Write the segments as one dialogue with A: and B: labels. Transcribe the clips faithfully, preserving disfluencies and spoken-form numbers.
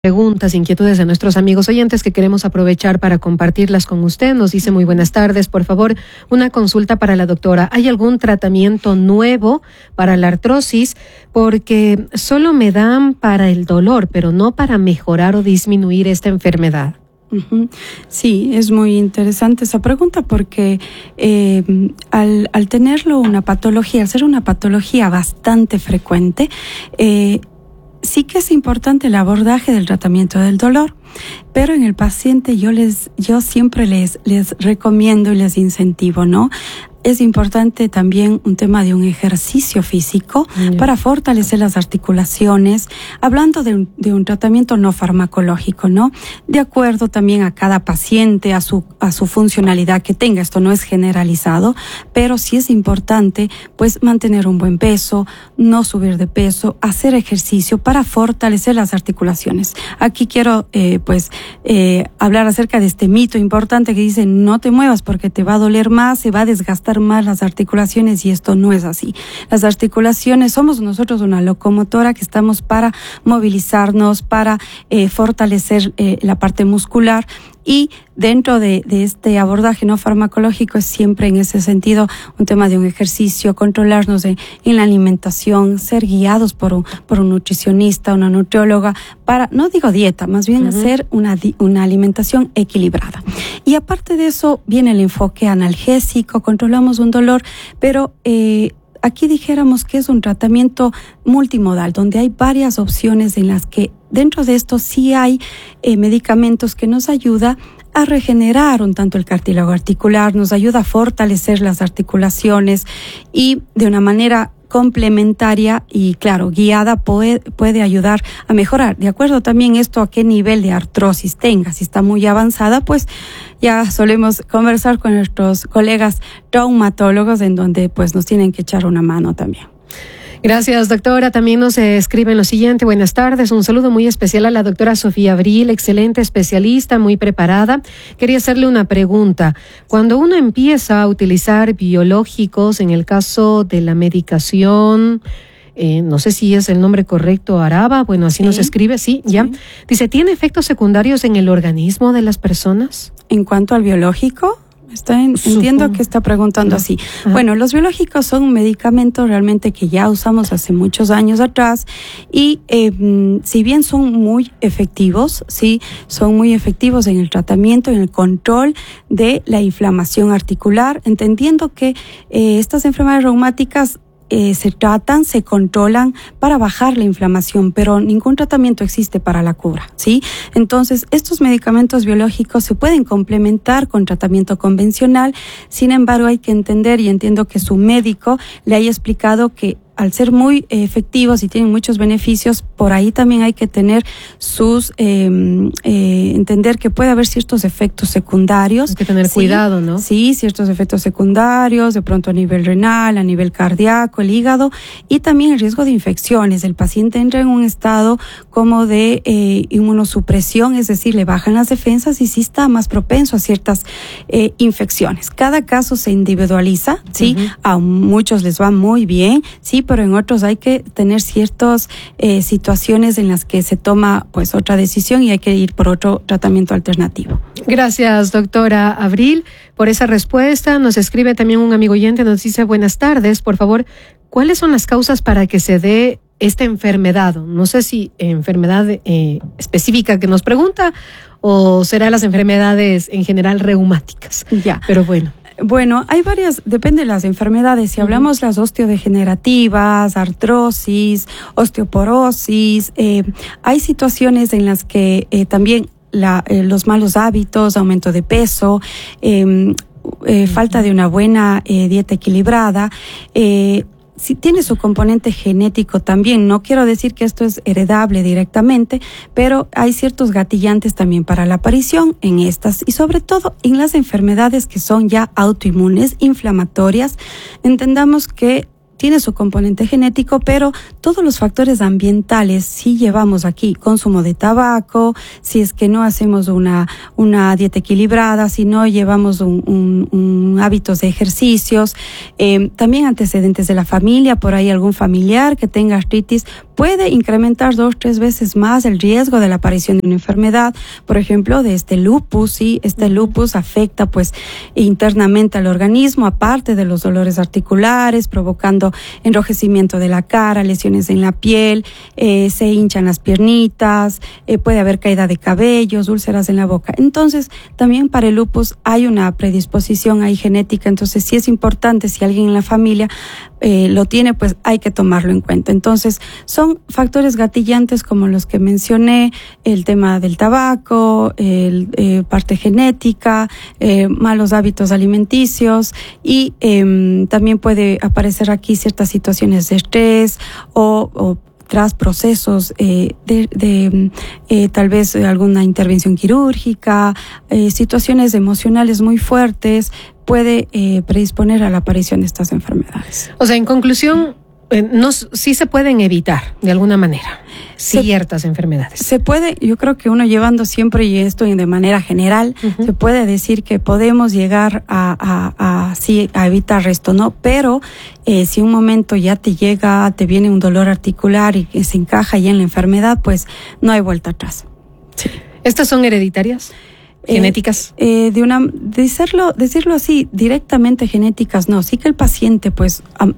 A: Preguntas, inquietudes de nuestros amigos oyentes que queremos aprovechar para compartirlas con usted. Nos dice: muy buenas tardes, por favor, una consulta para la doctora. ¿Hay algún tratamiento nuevo para la artrosis? Porque solo me dan para el dolor, pero no para mejorar o disminuir esta enfermedad.
B: Uh-huh. Sí, es muy interesante esa pregunta porque eh, al, al tenerlo una patología, al ser una patología bastante frecuente, eh, sí que es importante el abordaje del tratamiento del dolor, pero en el paciente yo les, yo siempre les, les recomiendo y les incentivo, ¿no? Es importante también un tema de un ejercicio físico yeah. para fortalecer las articulaciones, hablando de un, de un tratamiento no farmacológico, ¿no? De acuerdo también a cada paciente, a su, a su funcionalidad que tenga. Esto no es generalizado, pero sí es importante, pues, mantener un buen peso, no subir de peso, hacer ejercicio para fortalecer las articulaciones. Aquí quiero, eh, pues, eh, hablar acerca de este mito importante que dice: no te muevas porque te va a doler más, se va a desgastar más las articulaciones, y esto no es así. Las articulaciones, somos nosotros una locomotora que estamos para movilizarnos, para eh, fortalecer eh, la parte muscular, y dentro de, de este abordaje no farmacológico es siempre en ese sentido un tema de un ejercicio, controlarnos de, en la alimentación, ser guiados por un, por un nutricionista, una nutrióloga, para, no digo dieta, más bien uh-huh. hacer una, una alimentación equilibrada. Y aparte de eso viene el enfoque analgésico, controlamos un dolor, pero eh, aquí dijéramos que es un tratamiento multimodal, donde hay varias opciones en las que dentro de esto sí hay eh, medicamentos que nos ayudan a regenerar un tanto el cartílago articular, nos ayuda a fortalecer las articulaciones, y de una manera complementaria y, claro, guiada, puede, puede ayudar a mejorar. De acuerdo también esto a qué nivel de artrosis tenga. Si está muy avanzada, pues ya solemos conversar con nuestros colegas traumatólogos, en donde pues nos tienen que echar una mano también.
A: Gracias, doctora. También nos escriben lo siguiente: buenas tardes, un saludo muy especial a la doctora Sofía Abril, excelente especialista, muy preparada. Quería hacerle una pregunta. Cuando uno empieza a utilizar biológicos, en el caso de la medicación, eh, no sé si es el nombre correcto, Araba, bueno, así sí. nos escribe, sí, ya. Sí. Dice, ¿tiene efectos secundarios en el organismo de las personas?
B: En cuanto al biológico, Está en, entiendo que está preguntando así. Ajá. Bueno, los biológicos son medicamentos realmente que ya usamos hace muchos años atrás, y eh, si bien son muy efectivos, sí, son muy efectivos en el tratamiento, en el control de la inflamación articular, entendiendo que eh, estas enfermedades reumáticas Eh, se tratan, se controlan para bajar la inflamación, pero ningún tratamiento existe para la cura, ¿sí? Entonces, estos medicamentos biológicos se pueden complementar con tratamiento convencional. Sin embargo, hay que entender, y entiendo que su médico le haya explicado que al ser muy efectivos y tienen muchos beneficios, por ahí también hay que tener sus, eh, eh, entender que puede haber ciertos efectos secundarios.
A: Hay que tener sí, cuidado, ¿no?
B: Sí, ciertos efectos secundarios, de pronto a nivel renal, a nivel cardíaco, el hígado, y también el riesgo de infecciones. El paciente entra en un estado como de eh, inmunosupresión, es decir, le bajan las defensas y sí está más propenso a ciertas eh, infecciones. Cada caso se individualiza, ¿sí? Uh-huh. A muchos les va muy bien, sí, pero en otros hay que tener ciertas eh, situaciones en las que se toma pues otra decisión y hay que ir por otro tratamiento alternativo.
A: Gracias, doctora Abril, por esa respuesta. Nos escribe también un amigo oyente, nos dice: buenas tardes, por favor, ¿cuáles son las causas para que se dé esta enfermedad? No sé si enfermedad eh, específica que nos pregunta, o será las enfermedades en general reumáticas.
B: Ya.
A: Pero bueno.
B: Bueno, hay varias, depende de las enfermedades. Si hablamos uh-huh. las osteodegenerativas, artrosis, osteoporosis, eh, hay situaciones en las que eh, también la, eh, los malos hábitos, aumento de peso, eh, eh, falta de una buena eh, dieta equilibrada, eh, sí tiene su componente genético también. No quiero decir que esto es heredable directamente, pero hay ciertos gatillantes también para la aparición en estas, y sobre todo en las enfermedades que son ya autoinmunes, inflamatorias. Entendamos que tiene su componente genético, pero todos los factores ambientales, si llevamos aquí consumo de tabaco, si es que no hacemos una, una dieta equilibrada, si no llevamos un, un, un hábitos de ejercicios, eh, también antecedentes de la familia, por ahí algún familiar que tenga artritis, puede incrementar dos, tres veces más el riesgo de la aparición de una enfermedad, por ejemplo, de este lupus, ¿sí? Este lupus afecta pues internamente al organismo, aparte de los dolores articulares, provocando enrojecimiento de la cara, lesiones en la piel, eh, se hinchan las piernitas, eh, puede haber caída de cabellos, úlceras en la boca. Entonces, también para el lupus hay una predisposición ahí genética, entonces sí es importante, si alguien en la familia eh, lo tiene, pues hay que tomarlo en cuenta. Entonces, son factores gatillantes como los que mencioné, el tema del tabaco, el, eh, parte genética, eh, malos hábitos alimenticios y eh, también puede aparecer aquí ciertas situaciones de estrés o, o tras procesos eh, de, de eh, tal vez alguna intervención quirúrgica, eh, situaciones emocionales muy fuertes, puede eh, predisponer a la aparición de estas enfermedades.
A: O sea, en conclusión, eh, no, sí se pueden evitar de alguna manera ciertas se, enfermedades.
B: Se puede, yo creo que uno llevando siempre, y esto de manera general, uh-huh. se puede decir que podemos llegar a, a, a, sí, a evitar esto, ¿no? Pero eh, si un momento ya te llega, te viene un dolor articular y que se encaja ya en la enfermedad, pues no hay vuelta atrás.
A: Sí. ¿Estas son hereditarias? ¿Genéticas?
B: Eh, eh, de una, decirlo, decirlo así, directamente genéticas, no. Sí que el paciente, pues, um,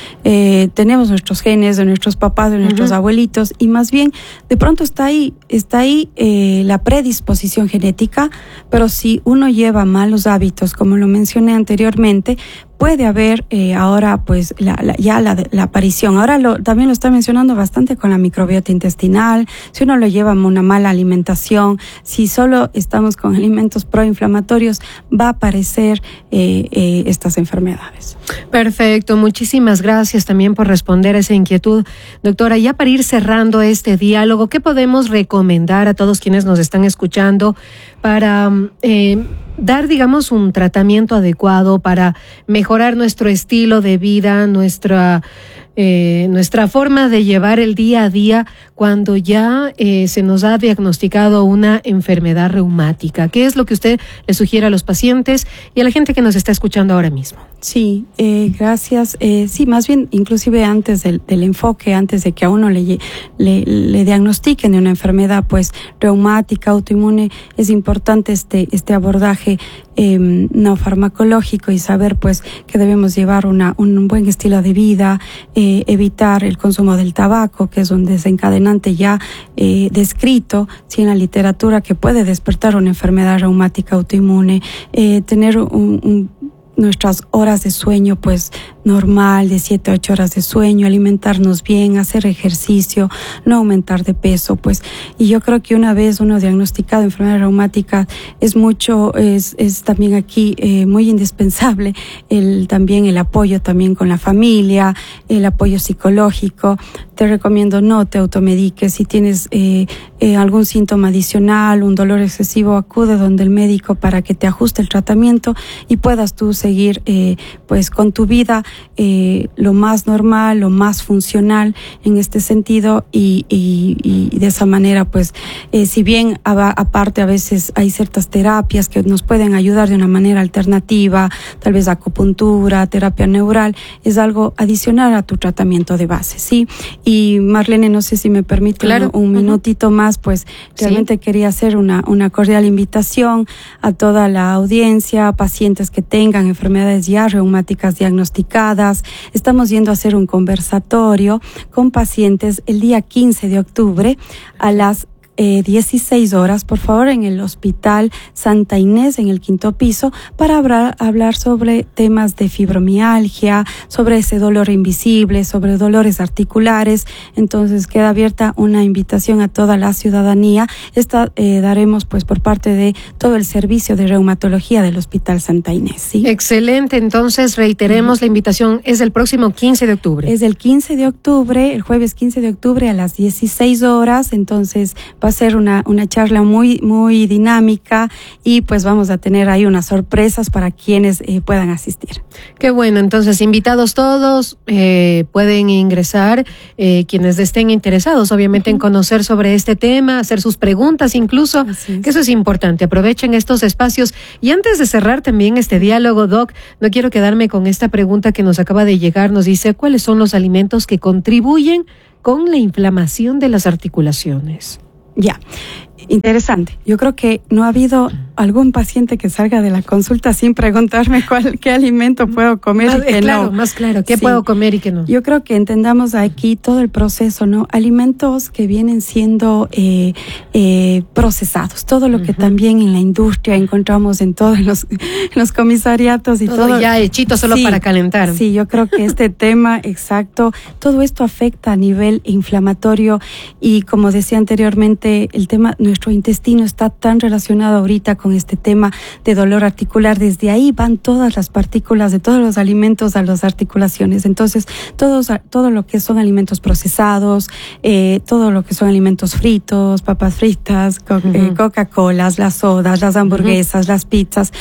B: Eh, tenemos nuestros genes de nuestros papás, de nuestros uh-huh. abuelitos, y más bien de pronto está ahí, está ahí eh, la predisposición genética, pero si uno lleva malos hábitos, como lo mencioné anteriormente, puede haber eh, ahora pues la, la, ya la, la aparición. Ahora lo, también lo está mencionando bastante con la microbiota intestinal. Si uno lo lleva a una mala alimentación, si solo estamos con alimentos proinflamatorios, va a aparecer eh, eh, estas enfermedades.
A: Perfecto, muchísimas gracias también por responder a esa inquietud. Doctora, ya para ir cerrando este diálogo, ¿qué podemos recomendar a todos quienes nos están escuchando para eh, dar, digamos, un tratamiento adecuado para mejorar nuestro estilo de vida, nuestra eh, nuestra forma de llevar el día a día cuando ya eh, se nos ha diagnosticado una enfermedad reumática? ¿Qué es lo que usted le sugiere a los pacientes y a la gente que nos está escuchando ahora mismo?
B: Sí, eh, gracias. Eh, sí, más bien, inclusive antes del, del enfoque, antes de que a uno le, le, le diagnostiquen de una enfermedad, pues, reumática, autoinmune, es importante este, este abordaje eh, no farmacológico y saber, pues, que debemos llevar una, un buen estilo de vida, eh, evitar el consumo del tabaco, que es un desencadenante ya eh, descrito, sí, en la literatura, que puede despertar una enfermedad reumática autoinmune, eh, tener un, un nuestras horas de sueño, pues, normal, de siete a ocho horas de sueño, alimentarnos bien, hacer ejercicio, no aumentar de peso, pues, y yo creo que una vez uno diagnosticado enfermedad reumática, es mucho, es, es también aquí eh, muy indispensable el, también el apoyo también con la familia, el apoyo psicológico. Te recomiendo no te automediques. Si tienes eh, eh, algún síntoma adicional, un dolor excesivo, acude donde el médico para que te ajuste el tratamiento y puedas tú seguir eh, pues con tu vida eh, lo más normal, lo más funcional en este sentido, y, y, y de esa manera pues eh, si bien a, aparte a veces hay ciertas terapias que nos pueden ayudar de una manera alternativa, tal vez acupuntura, terapia neural, es algo adicional a tu tratamiento de base, ¿sí? Y Marlene, no sé si me permite claro. un, un minutito uh-huh. más, pues realmente sí. quería hacer una, una cordial invitación a toda la audiencia, pacientes que tengan enfermedades ya reumáticas diagnosticadas. Estamos yendo a hacer un conversatorio con pacientes el día quince de octubre a las Eh, dieciséis horas, por favor, en el Hospital Santa Inés, en el quinto piso, para hablar, hablar sobre temas de fibromialgia, sobre ese dolor invisible, sobre dolores articulares. Entonces queda abierta una invitación a toda la ciudadanía. Esta eh, daremos pues por parte de todo el servicio de reumatología del Hospital Santa Inés. ¿sí?
A: Excelente, entonces reiteremos uh-huh. la invitación, es el próximo quince de octubre.
B: Es el quince de octubre, el jueves quince de octubre a las dieciséis horas, entonces va a ser una, una charla muy, muy dinámica y pues vamos a tener ahí unas sorpresas para quienes eh, puedan asistir.
A: Qué bueno, entonces invitados todos, eh, pueden ingresar eh, quienes estén interesados, obviamente, uh-huh. en conocer sobre este tema, hacer sus preguntas incluso, que eso es importante, aprovechen estos espacios. Y antes de cerrar también este diálogo, Doc, no quiero quedarme con esta pregunta que nos acaba de llegar, nos dice, ¿cuáles son los alimentos que contribuyen con la inflamación de las articulaciones?
B: Ya, interesante. Yo creo que no ha habido algún paciente que salga de la consulta sin preguntarme cuál, qué alimento puedo comer
A: más,
B: y qué
A: claro,
B: no.
A: Más claro, qué sí. puedo comer y qué no.
B: Yo creo que entendamos aquí todo el proceso, ¿no? Alimentos que vienen siendo eh, eh, procesados, todo lo uh-huh. que también en la industria encontramos en todos los, los comisariatos y todo.
A: Todo ya hechito solo
B: sí,
A: para calentar.
B: Sí, yo creo que este tema, exacto, todo esto afecta a nivel inflamatorio y como decía anteriormente, el tema, nuestro intestino está tan relacionado ahorita con este tema de dolor articular. Desde ahí van todas las partículas de todos los alimentos a las articulaciones. Entonces, todos, todo lo que son alimentos procesados, eh, todo lo que son alimentos fritos, papas fritas, co- uh-huh. eh, Coca-Colas, las sodas, las hamburguesas, uh-huh. las pizzas.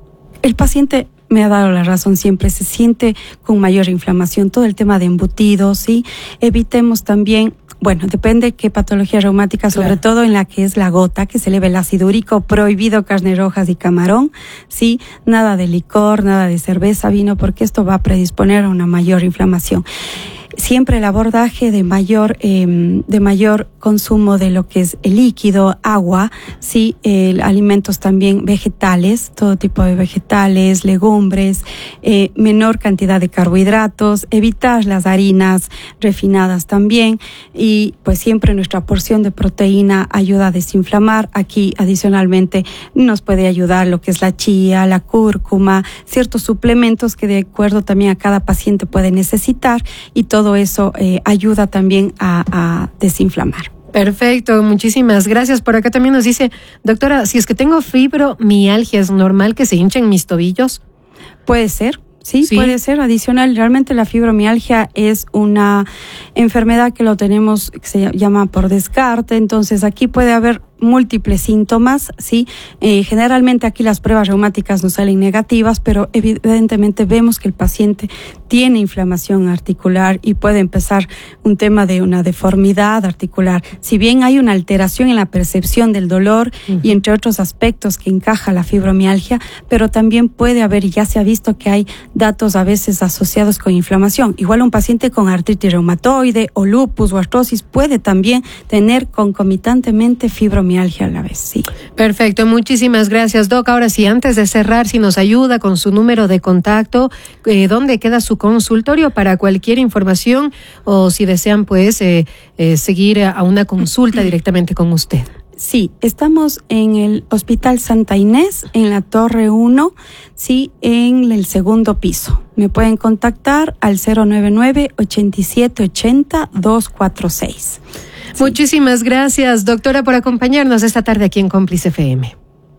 B: El paciente me ha dado la razón siempre, se siente con mayor inflamación, todo el tema de embutidos, ¿sí? Evitemos también, bueno, depende qué patología reumática, sobre claro. todo en la que es la gota, que se eleva el ácido úrico, prohibido carnes rojas y camarón, ¿sí? Nada de licor, nada de cerveza, vino, porque esto va a predisponer a una mayor inflamación. Siempre el abordaje de mayor eh, de mayor consumo de lo que es el líquido, agua, sí, eh, alimentos también vegetales, todo tipo de vegetales, legumbres, eh, menor cantidad de carbohidratos, evitar las harinas refinadas también y pues siempre nuestra porción de proteína ayuda a desinflamar. Aquí adicionalmente nos puede ayudar lo que es la chía, la cúrcuma, ciertos suplementos que de acuerdo también a cada paciente puede necesitar y todo Todo eso eh, ayuda también a, a desinflamar.
A: Perfecto, muchísimas gracias. Por acá también nos dice, doctora, si es que tengo fibromialgia, ¿es normal que se hinchen mis tobillos?
B: Puede ser. Sí, sí, puede ser adicional. Realmente la fibromialgia es una enfermedad que lo tenemos, que se llama por descarte, entonces aquí puede haber múltiples síntomas, sí. Eh, generalmente aquí las pruebas reumáticas nos salen negativas, pero evidentemente vemos que el paciente tiene inflamación articular y puede empezar un tema de una deformidad articular. Si bien hay una alteración en la percepción del dolor uh-huh. y entre otros aspectos que encaja la fibromialgia, pero también puede haber, y ya se ha visto que hay datos a veces asociados con inflamación. Igual un paciente con artritis reumatoide o lupus o artrosis puede también tener concomitantemente fibromialgia a la vez, sí.
A: Perfecto, muchísimas gracias, Doc. Ahora sí, antes de cerrar, si nos ayuda con su número de contacto, eh, ¿dónde queda su consultorio para cualquier información o si desean pues eh, eh, seguir a una consulta directamente con usted?
B: Sí, estamos en el Hospital Santa Inés, en la Torre uno, sí, en el segundo piso. Me pueden contactar al cero nueve nueve, ochenta y siete ochenta, doscientos cuarenta y seis.
A: Sí. Muchísimas gracias, doctora, por acompañarnos esta tarde aquí en Cómplice F M.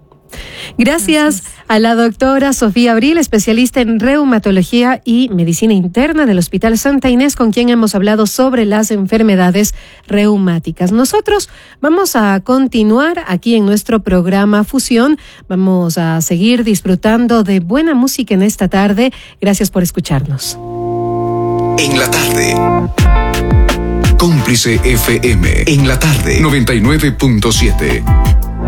A: Gracias, Gracias a la doctora Sofía Abril, especialista en reumatología y medicina interna del Hospital Santa Inés, con quien hemos hablado sobre las enfermedades reumáticas. Nosotros vamos a continuar aquí en nuestro programa Fusión. Vamos a seguir disfrutando de buena música en esta tarde. Gracias por escucharnos.
C: En la tarde. Cómplice F M. En la tarde. noventa y nueve punto siete.